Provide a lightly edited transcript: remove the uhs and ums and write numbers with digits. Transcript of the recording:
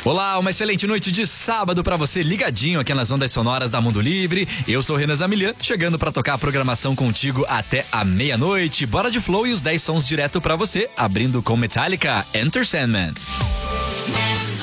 Olá, uma excelente noite de sábado pra você, ligadinho aqui nas ondas sonoras da Mundo Livre. Eu sou Renan Zamilian, chegando pra tocar a programação contigo até a meia-noite. Bora de flow e os 10 sons direto pra você, abrindo com Metallica, Enter Sandman.